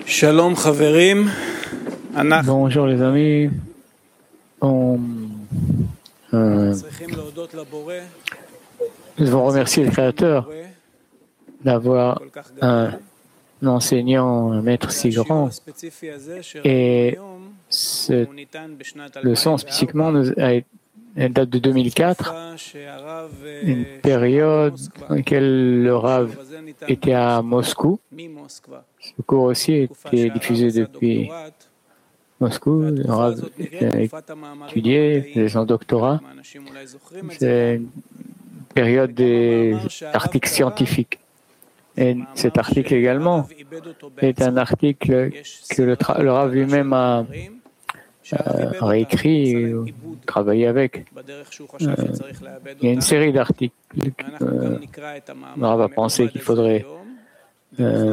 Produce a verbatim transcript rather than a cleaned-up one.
Shalom Chaverim. Bonjour les amis. On, euh, nous devons remercier le Créateur d'avoir un, un enseignant, un maître si grand. Et cette leçon spécifiquement nous a, elle date de deux mille quatre, une période dans laquelle le Rav était à Moscou. Ce cours aussi a été diffusé depuis Moscou. Le Rav a étudié, faisait son doctorat. C'est une période des articles scientifiques. Et cet article également est un article que le, tra- le Rav lui-même a euh, réécrit, ou travaillé avec. Euh, il y a une série d'articles que euh, le Rav a pensé qu'il faudrait euh,